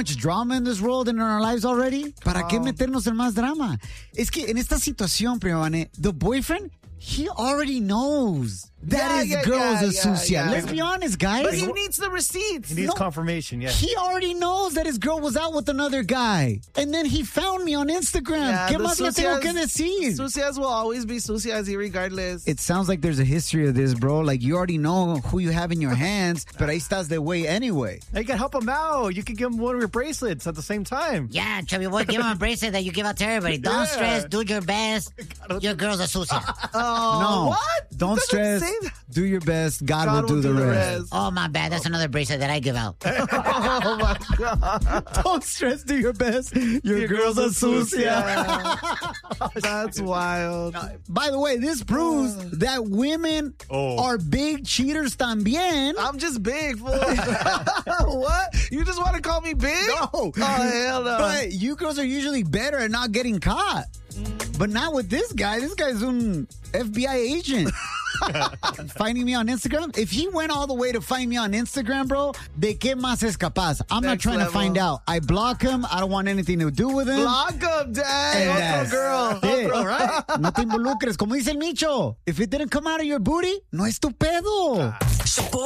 much drama in this world and in our lives already. ¿Para qué meternos en más drama? Es que en esta situación, Primo Vane, the boyfriend, he already knows that his girl is a sucia. Let's be honest, guys. But he needs the receipts. He needs confirmation, yeah. He already knows that his girl was out with another guy. And then he found me on Instagram. Yeah, ¿Qué más le tengo que decir? Sucias will always be sucias regardless. It sounds like there's a history of this, bro. Like, you already know who you have in your hands, but ahí estás de way anyway. Now you can help him out. You can give him one of your bracelets at the same time. Yeah, Chubby Boy, give him a bracelet that you give out to everybody. Don't stress. Do your best. Your girl's a sucia. No. What? Don't stress. Do your best. God will do the rest. Oh, my bad. That's another bracelet that I give out. Oh, my God. Don't stress. Do your best. Your girl's a sucia. That's wild. By the way, this proves that women are big cheaters también. I'm just big, fool. What? You just want to call me big? No. Oh, hell no. But you girls are usually better at not getting caught. But not with this guy. This guy's an FBI agent. Finding me on Instagram. If he went all the way to find me on Instagram, bro, ¿de qué más es capaz? I'm not trying to find out. I block him. I don't want anything to do with him. Block him, dang. Girl. All right. No te involucres. Como dice el Micho, if it didn't come out of your booty, no es tu pedo.